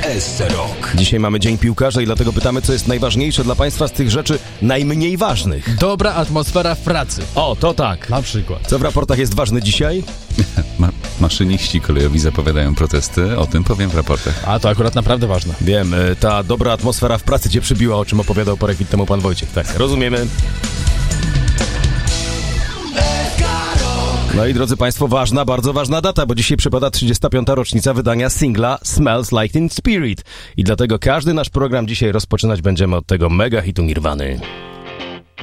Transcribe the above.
S-Rock. Dzisiaj mamy Dzień Piłkarza i dlatego pytamy, co jest najważniejsze dla Państwa z tych rzeczy najmniej ważnych. Dobra atmosfera w pracy. O, to tak. Na przykład. Co w raportach jest ważne dzisiaj? Maszyniści kolejowi zapowiadają protesty, o tym powiem w raportach. A to akurat naprawdę ważne. Wiem, ta dobra atmosfera w pracy cię przybiła, o czym opowiadał parę chwil temu pan Wojciech. Tak, rozumiemy. No i drodzy Państwo, ważna, bardzo ważna data, bo dzisiaj przypada 35. rocznica wydania singla Smells Like Teen Spirit. I dlatego każdy nasz program dzisiaj rozpoczynać będziemy od tego mega hitu Nirwany.